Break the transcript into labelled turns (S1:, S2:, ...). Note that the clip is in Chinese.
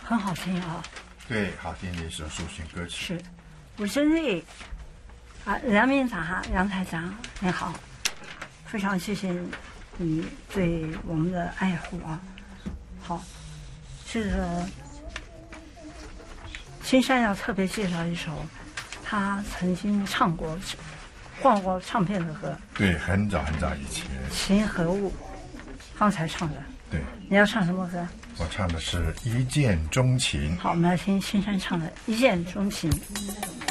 S1: 很好听啊。
S2: 对，好听的一首抒情歌曲。
S1: 是，我生日啊，梁明长、杨台长，你好，非常谢谢你对我们的爱护啊。好，这个青山要特别介绍一首他曾经唱过、换过唱片的歌。
S2: 对，很早很早以前。
S1: 情何物，方才唱的。
S2: 对。
S1: 你要唱什么歌？
S2: 我唱的是一见钟情。
S1: 好，我们来听青山唱的《一见钟情》。